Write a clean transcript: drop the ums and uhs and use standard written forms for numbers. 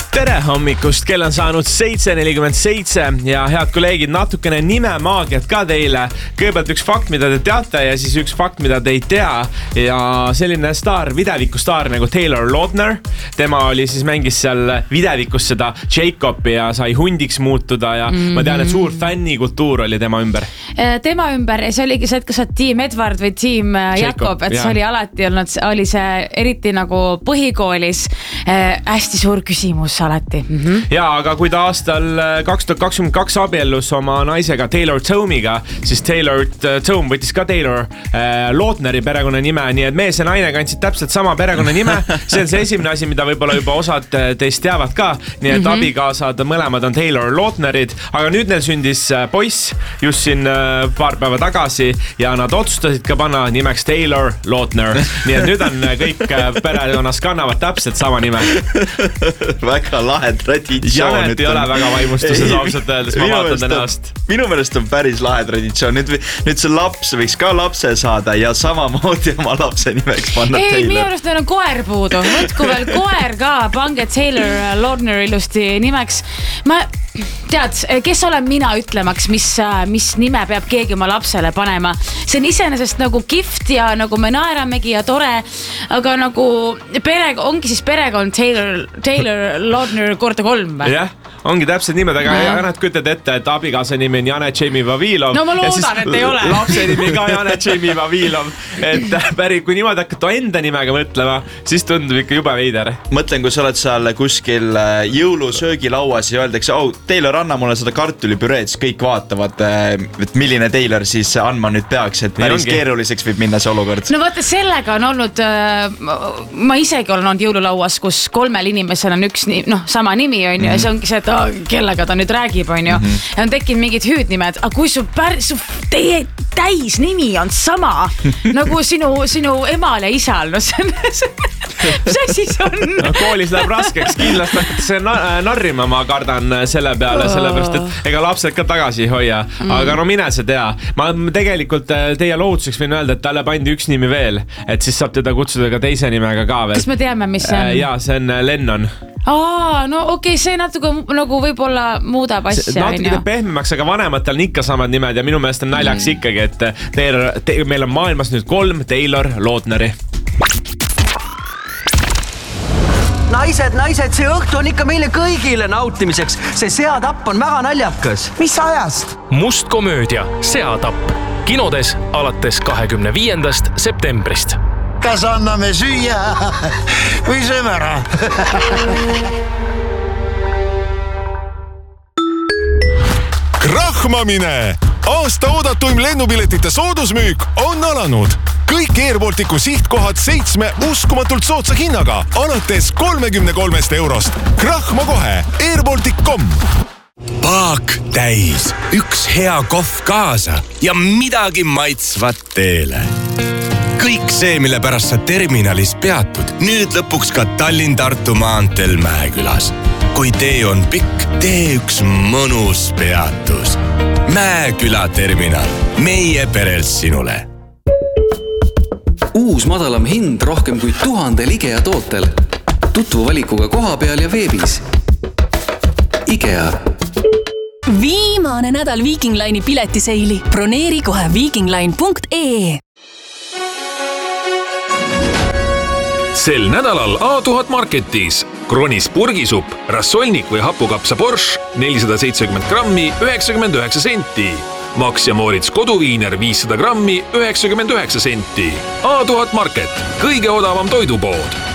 Tere hommikust, kell on saanud 7:47 ja head kolleegid, natukene nimemaagiat ka teile. Kõigepealt üks fakt, mida te teate ja siis üks fakt, mida te ei tea. Ja selline staar, videviku staar nagu Taylor Lautner. Tema oli siis mängis seal videvikus seda Jacobi ja sai hundiks muutuda ja ma tean, et suur fännikultuur oli tema ümber. Tema ümber, see oligi see, et kas sa Team Edward või Team Jacob, et see oli alati olnud, oli see eriti nagu põhikoolis hästi suur küsimus alati. Ja, aga kui ta aastal 2022 abiellus oma naisega Taylor Tomiga, siis Taylor Tom võttis ka Taylor Lautneri perekonnanime, nii et mees ja naine kandsid täpselt sama perekonnanime. See on see esimene asi, mida võib-olla juba osad teist teavad ka, nii et abikaasad mõlemad on Taylor Lautnerid, aga nüüd neil sündis poiss just siin paar päeva tagasi ja nad otsustasid ka panna nimeks Taylor Lautner, nii et nüüd on kõik perekonnas kannavad täpselt sama nime. Väga lahe traditsioon. Janet ei ole väga vaimustuses ausalt öeldes, ma vaatan tänast. Minu meelest on päris lahe traditsioon. Nüüd see laps võiks ka lapse saada ja samamoodi oma lapse nimeks panna Taylor. Ei, minu meelest on koer puudu. Võtku veel koer ka, pange Taylor Lautner ilusti nimeks. Tead, kes olen mina ütlemaks, mis nime peab keegi oma lapsele panema. See on iseenesest nagu kihvt ja nagu me naeramegi ja tore, aga nagu ongi siis perekond Taylor Lautner korda 3. Jah, ongi täpselt nimed, aga Janet kütad ette, et abikaasa nimi on Janet Jamie Vavilov. No ma loodan, et ei ole. Lapse nimi ka Janet Jamie Vavilov. Et kui niimoodi hakkad enda nimega mõtlema, siis tundub ikka jube veider. Mõtlen, kui sa oled seal kuskil jõulusöögilauas ja öeldakse, Taylor, anna mulle seda kartulipüreed, siis kõik vaatavad, et milline Taylor siis andma nüüd peaks, et päris keeruliseks võib minna see olukord. No vaata, sellega on olnud, ma isegi olen olnud jõululauas, kus 3 inimesel on üks sama nimi on ju, ja see ongi see, et kellega ta nüüd räägib on ju, ja on tekkinud mingid hüüdnimed, aga kui su täisnimi on sama nagu sinu emal ja isal, no see siis on. Koolis läheb raskeks, kindlasti see narrima ma kardan selle peale, sellepärast, et ega lapsed ka tagasi ei hoia, aga no mine see tea. Ma tegelikult teie lohutuseks võin öelda, et talle pandi üks nimi veel, et siis saab teda kutsuda ka teise nimega ka veel. Kas me teame, mis see on? Jaa, see on Lennon. No okei, see natuke nagu võib-olla muudab asja. Natuke pehmemaks, aga vanematel on ikka samad nimed ja minu meelest on naljaks ikkagi, et meil on maailmas nüüd 3 Taylor Lautneri. Naised, see õhtu on ikka meile kõigile nautimiseks. See seatapp on väga naljakas. Mis ajast? Must komöödia Seatapp. Kinodes alates 25. septembrist. Kas anname süüa või sööme ära? Krahmamine! Aasta oodatuim lennupiletite soodusmüük on alanud. Kõik Airbalticu sihtkohad 7 uskumatult soodsa hinnaga, alates 33 eurost. Krahma kohe, airbaltic.com. Paak täis, üks hea kohv kaasa ja midagi maitsvat teele. Kõik see, mille pärast sa terminalis peatud, nüüd lõpuks ka Tallinn-Tartu maanteel Mäekülas. Kui tee on pikk, tee üks mõnus peatus. Mäeküla terminal, meie perelt sinule. Uus madalam hind rohkem kui 1000 IKEA tootel. Tutvu valikuga koha peal ja veebis. IKEA. Viimane nädal Viking Line'i piletiseili. Broneeri kohe vikingline.ee. Sel nädalal A1000 Marketis Kronis purgisupp, rassolnik või hapukapsa Borš 470 grammi 99 senti. Max ja Moritz koduviiner 500 grammi 99 senti. A1000 Market, kõige odavam toidupood.